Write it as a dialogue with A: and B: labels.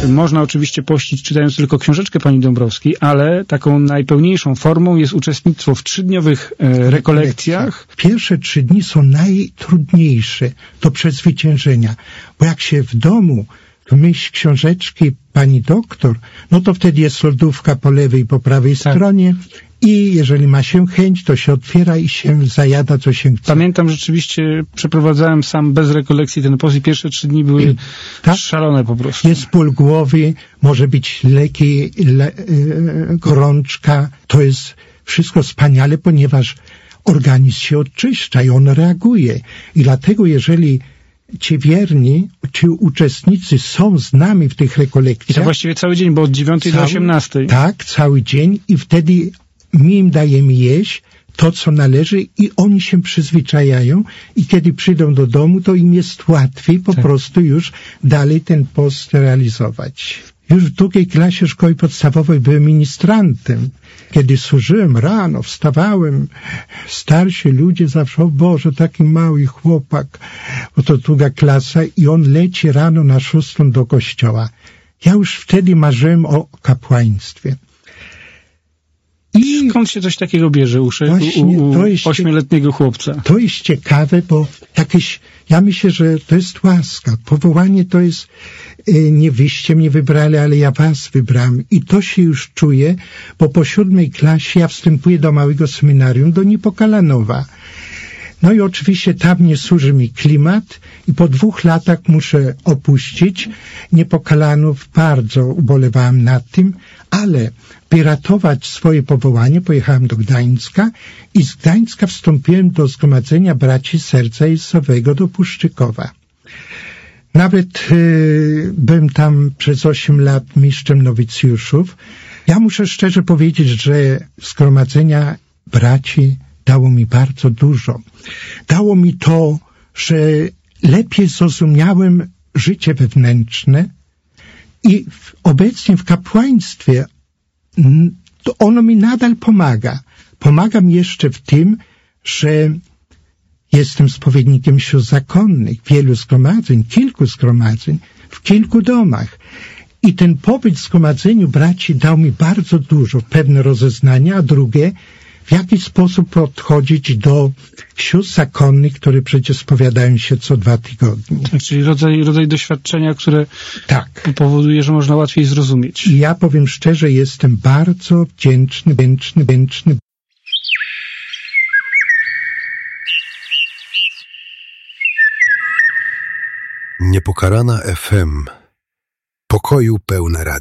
A: Można oczywiście pościć czytając tylko książeczkę pani Dąbrowskiej, ale taką najpełniejszą formą jest uczestnictwo w 3-dniowych rekolekcjach.
B: Pierwsze 3 dni są najtrudniejsze do przezwyciężenia, bo jak się w domu w myśl książeczki pani doktor, no to wtedy jest lodówka po lewej i po prawej stronie i jeżeli ma się chęć, to się otwiera i się zajada, co się chce.
A: Pamiętam, rzeczywiście przeprowadzałem sam bez rekolekcji ten post i pierwsze 3 dni były szalone po prostu.
B: Jest ból głowy, może być leki, gorączka, to jest wszystko wspaniale, ponieważ organizm się oczyszcza i on reaguje. I dlatego jeżeli ci wierni, ci uczestnicy są z nami w tych rekolekcjach.
A: I to właściwie cały dzień, bo od 9 do 18.
B: Tak, cały dzień i wtedy my im dajemy jeść to, co należy i oni się przyzwyczajają i kiedy przyjdą do domu, to im jest łatwiej po prostu już dalej ten post realizować. Już w 2. klasie szkoły podstawowej byłem ministrantem. Kiedy służyłem rano, wstawałem, starsi ludzie zawsze, o Boże, taki mały chłopak, bo to 2. klasa i on leci rano na 6 do kościoła. Ja już wtedy marzyłem o kapłaństwie.
A: I skąd się coś takiego bierze u 8-letniego chłopca?
B: To jest ciekawe, bo ja myślę, że to jest łaska. Powołanie to jest, nie wyście mnie wybrali, ale ja was wybrałem. I to się już czuje, bo po 7. klasie ja wstępuję do małego seminarium, do Niepokalanowa. No i oczywiście tam nie służy mi klimat i po 2 latach muszę opuścić Niepokalanów. Bardzo ubolewałem nad tym, ale by ratować swoje powołanie, pojechałem do Gdańska i z Gdańska wstąpiłem do Zgromadzenia Braci Serca Jezusowego do Puszczykowa. Nawet byłem tam przez 8 lat mistrzem nowicjuszów. Ja muszę szczerze powiedzieć, że Zgromadzenia Braci dało mi bardzo dużo. Dało mi to, że lepiej zrozumiałem życie wewnętrzne i obecnie w kapłaństwie to ono mi nadal pomaga. Pomaga mi jeszcze w tym, że jestem spowiednikiem sióstr zakonnych, wielu zgromadzeń, kilku zgromadzeń, w kilku domach. I ten pobyt w zgromadzeniu braci dał mi bardzo dużo, pewne rozeznania, a drugie, w jaki sposób podchodzić do sióstr zakonnych, które przecież spowiadają się co 2 tygodnie.
A: Tak, czyli rodzaj doświadczenia, które powoduje, że można łatwiej zrozumieć.
B: I ja powiem szczerze, jestem bardzo wdzięczny.
C: Niepokalana FM. Pokoju pełne radio.